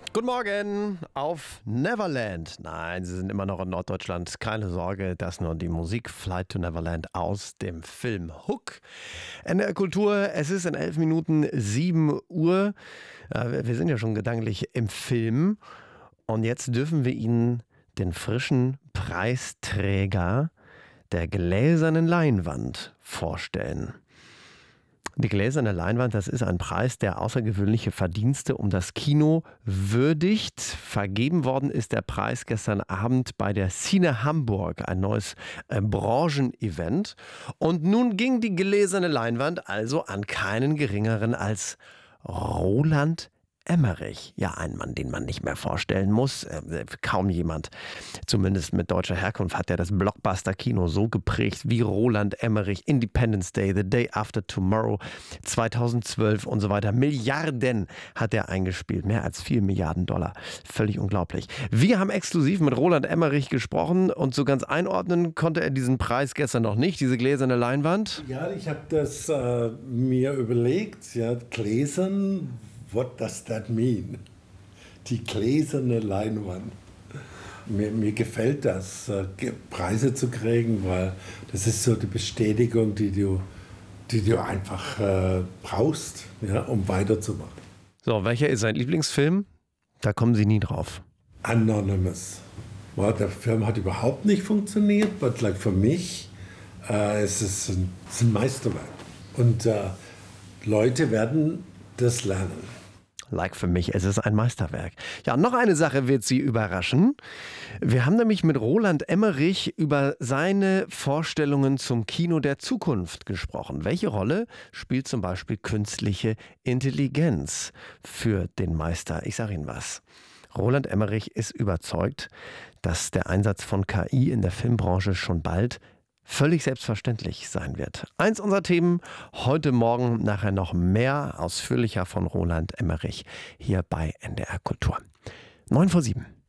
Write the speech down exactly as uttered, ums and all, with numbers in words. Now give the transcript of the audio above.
Guten Morgen auf Neverland. Nein, Sie sind immer noch in Norddeutschland. Keine Sorge, das nur die Musik Flight to Neverland aus dem Film Hook. N D R Kultur, es ist in elf Minuten sieben Uhr. Äh, Wir sind ja schon gedanklich im Film. Und jetzt dürfen wir Ihnen den frischen Preisträger der gläsernen Leinwand vorstellen. Die gläserne Leinwand, das ist ein Preis, der außergewöhnliche Verdienste um das Kino würdigt. Vergeben worden ist der Preis gestern Abend bei der Cine Hamburg, ein neues äh, Branchenevent. Und nun ging die gläserne Leinwand also an keinen geringeren als Roland Emmerich. Ja, ein Mann, den man nicht mehr vorstellen muss. Äh, kaum jemand, zumindest mit deutscher Herkunft, hat ja das Blockbuster-Kino so geprägt wie Roland Emmerich. Independence Day, The Day After Tomorrow, zweitausendzwölf und so weiter. Milliarden hat er eingespielt, mehr als vier Milliarden Dollar. Völlig unglaublich. Wir haben exklusiv mit Roland Emmerich gesprochen und so ganz einordnen konnte er diesen Preis gestern noch nicht, diese gläserne Leinwand. Ja, ich habe das äh, mir überlegt, ja, gläsern. What does that mean? Die gläserne Leinwand. Mir, mir gefällt das, äh, Preise zu kriegen, weil das ist so die Bestätigung, die du, die du einfach äh, brauchst, ja, um weiterzumachen. So, welcher ist sein Lieblingsfilm? Da kommen Sie nie drauf. Anonymous. Well, der Film hat überhaupt nicht funktioniert, aber like für mich äh, es ist es ein, es ist ein Meisterwerk. Und äh, Leute werden das lernen. Like für mich, es ist ein Meisterwerk. Ja, noch eine Sache wird Sie überraschen. Wir haben nämlich mit Roland Emmerich über seine Vorstellungen zum Kino der Zukunft gesprochen. Welche Rolle spielt zum Beispiel künstliche Intelligenz für den Meister? Ich sage Ihnen was. Roland Emmerich ist überzeugt, dass der Einsatz von K I in der Filmbranche schon bald völlig selbstverständlich sein wird. Eins unserer Themen, heute Morgen nachher noch mehr ausführlicher von Roland Emmerich hier bei N D R Kultur. Neun vor sieben.